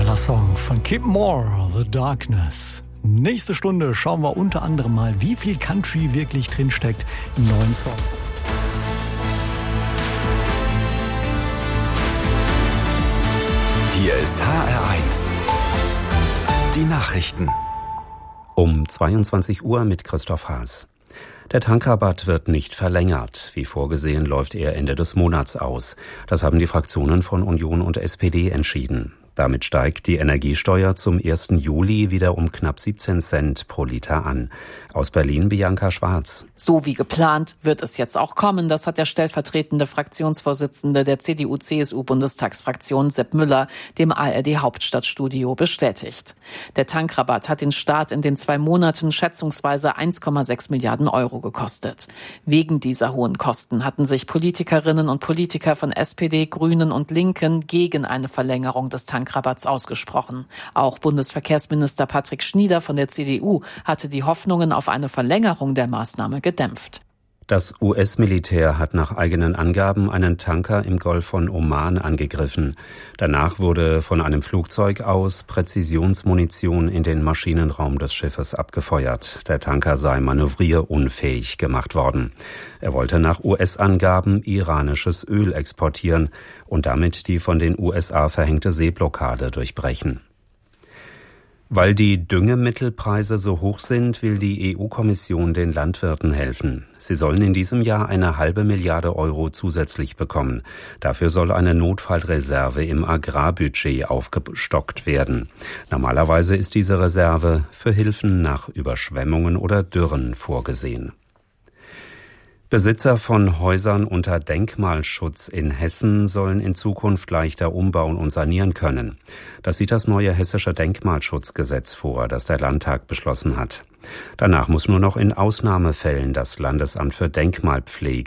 Toller Song von Kip Moore, The Darkness. Nächste Stunde schauen wir unter anderem mal, wie viel Country wirklich drinsteckt im neuen Song. Hier ist HR1. Die Nachrichten. Um 22 Uhr mit Christoph Haas. Der Tankrabatt wird nicht verlängert. Wie vorgesehen läuft er Ende des Monats aus. Das haben die Fraktionen von Union und SPD entschieden. Damit steigt die Energiesteuer zum 1. Juli wieder um knapp 17 Cent pro Liter an. Aus Berlin Bianca Schwarz. So wie geplant wird es jetzt auch kommen. Das hat der stellvertretende Fraktionsvorsitzende der CDU-CSU-Bundestagsfraktion Sepp Müller dem ARD-Hauptstadtstudio bestätigt. Der Tankrabatt hat den Staat in den 2 Monaten schätzungsweise 1,6 Milliarden Euro gekostet. Wegen dieser hohen Kosten hatten sich Politikerinnen und Politiker von SPD, Grünen und Linken gegen eine Verlängerung des Tankrabatts ausgesprochen. Auch Bundesverkehrsminister Patrick Schnieder von der CDU hatte die Hoffnungen auf eine Verlängerung der Maßnahme gedämpft. Das US-Militär hat nach eigenen Angaben einen Tanker im Golf von Oman angegriffen. Danach wurde von einem Flugzeug aus Präzisionsmunition in den Maschinenraum des Schiffes abgefeuert. Der Tanker sei manövrierunfähig gemacht worden. Er wollte nach US-Angaben iranisches Öl exportieren und damit die von den USA verhängte Seeblockade durchbrechen. Weil die Düngemittelpreise so hoch sind, will die EU-Kommission den Landwirten helfen. Sie sollen in diesem Jahr eine halbe Milliarde Euro zusätzlich bekommen. Dafür soll eine Notfallreserve im Agrarbudget aufgestockt werden. Normalerweise ist diese Reserve für Hilfen nach Überschwemmungen oder Dürren vorgesehen. Besitzer von Häusern unter Denkmalschutz in Hessen sollen in Zukunft leichter umbauen und sanieren können. Das sieht das neue hessische Denkmalschutzgesetz vor, das der Landtag beschlossen hat. Danach muss nur noch in Ausnahmefällen das Landesamt für Denkmalpflege